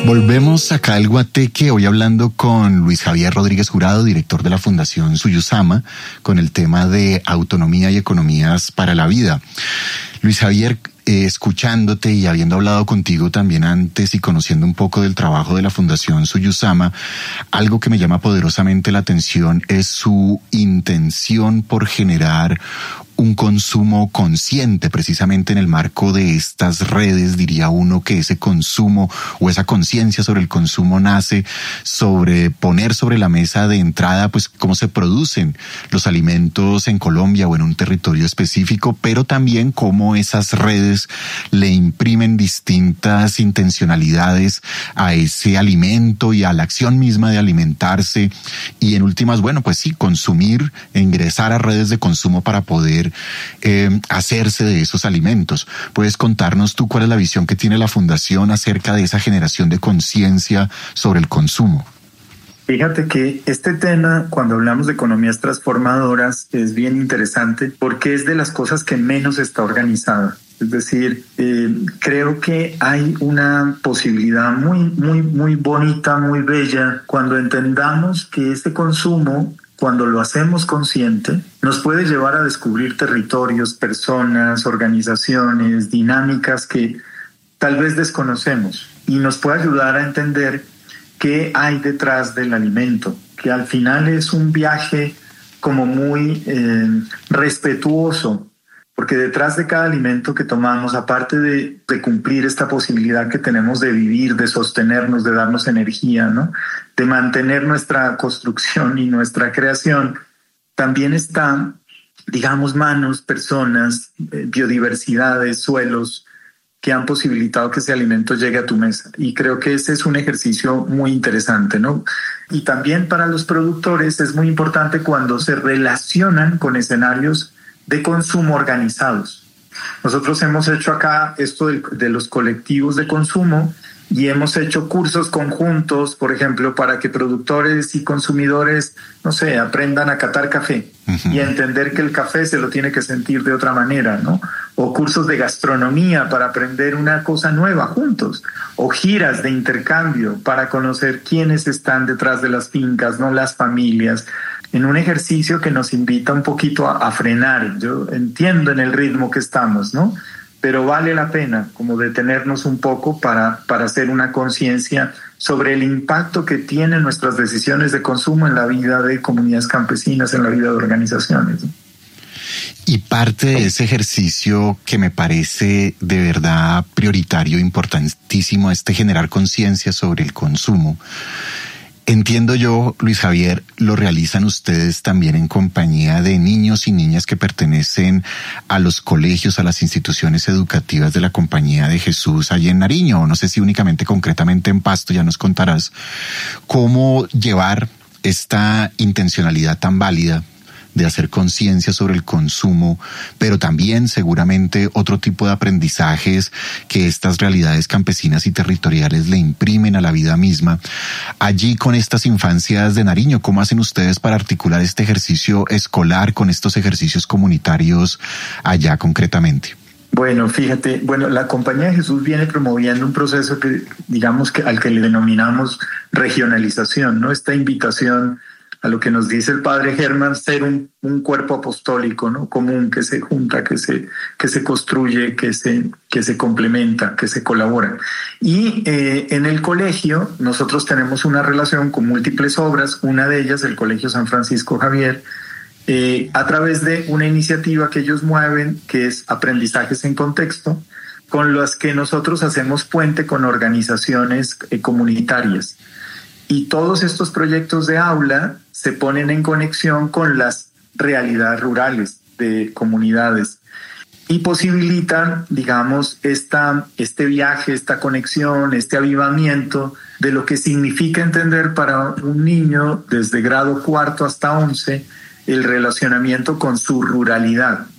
Volvemos acá al Guateque, hoy hablando con Luis Javier Rodríguez Jurado, director de la Fundación Suyusama, con el tema de autonomía y economías para la vida. Luis Javier, escuchándote y habiendo hablado contigo también antes y conociendo un poco del trabajo de la Fundación Suyusama, algo que me llama poderosamente la atención es su intención por generar un consumo consciente, precisamente en el marco de estas redes. Diría uno que ese consumo o esa conciencia sobre el consumo nace sobre poner sobre la mesa de entrada pues cómo se producen los alimentos en Colombia o en un territorio específico, pero también cómo esas redes le imprimen distintas intencionalidades a ese alimento y a la acción misma de alimentarse, y en últimas, bueno, pues sí, consumir, ingresar a redes de consumo para poder hacerse de esos alimentos. ¿Puedes contarnos tú cuál es la visión que tiene la Fundación acerca de esa generación de conciencia sobre el consumo? Fíjate que este tema, cuando hablamos de economías transformadoras, es bien interesante porque es de las cosas que menos está organizada. Es decir, creo que hay una posibilidad muy bonita, muy bella, cuando entendamos que este consumo, cuando lo hacemos consciente, nos puede llevar a descubrir territorios, personas, organizaciones, dinámicas que tal vez desconocemos, y nos puede ayudar a entender qué hay detrás del alimento, que al final es un viaje como muy respetuoso, porque detrás de cada alimento que tomamos, aparte de cumplir esta posibilidad que tenemos de vivir, de sostenernos, de darnos energía, ¿no?, de mantener nuestra construcción y nuestra creación, también están, digamos, manos, personas, biodiversidades, suelos, que han posibilitado que ese alimento llegue a tu mesa. Y creo que ese es un ejercicio muy interesante, ¿no? Y también para los productores es muy importante cuando se relacionan con escenarios de consumo organizados. Nosotros hemos hecho acá esto de los colectivos de consumo y hemos hecho cursos conjuntos, por ejemplo, para que productores y consumidores, no sé, aprendan a catar café y a entender que el café se lo tiene que sentir de otra manera, ¿no? O cursos de gastronomía para aprender una cosa nueva juntos, o giras de intercambio para conocer quiénes están detrás de las fincas, no las familias, en un ejercicio que nos invita un poquito a frenar. Yo entiendo en el ritmo que estamos, ¿no?, pero vale la pena como detenernos un poco para hacer una conciencia sobre el impacto que tienen nuestras decisiones de consumo en la vida de comunidades campesinas, en la vida de organizaciones. Y parte de ese ejercicio que me parece de verdad prioritario, importantísimo, es de generar conciencia sobre el consumo. Entiendo yo, Luis Javier, lo realizan ustedes también en compañía de niños y niñas que pertenecen a los colegios, a las instituciones educativas de la Compañía de Jesús allí en Nariño, o no sé si únicamente concretamente en Pasto. Ya nos contarás cómo llevar esta intencionalidad tan válida de hacer conciencia sobre el consumo, pero también seguramente otro tipo de aprendizajes que estas realidades campesinas y territoriales le imprimen a la vida misma. Allí con estas infancias de Nariño, ¿cómo hacen ustedes para articular este ejercicio escolar con estos ejercicios comunitarios allá concretamente? Bueno, fíjate, la Compañía de Jesús viene promoviendo un proceso que, digamos, que al que le denominamos regionalización, ¿no? Esta invitación a lo que nos dice el padre Germán, ser un cuerpo apostólico, ¿no?, común, que se junta, que se construye, que se complementa, que se colabora. Y en el colegio nosotros tenemos una relación con múltiples obras, una de ellas el Colegio San Francisco Javier, a través de una iniciativa que ellos mueven, que es Aprendizajes en Contexto, con las que nosotros hacemos puente con organizaciones comunitarias. Y todos estos proyectos de aula se ponen en conexión con las realidades rurales de comunidades y posibilitan, digamos, este viaje, esta conexión, este avivamiento de lo que significa entender para un niño desde grado 4 hasta 11 el relacionamiento con su ruralidad.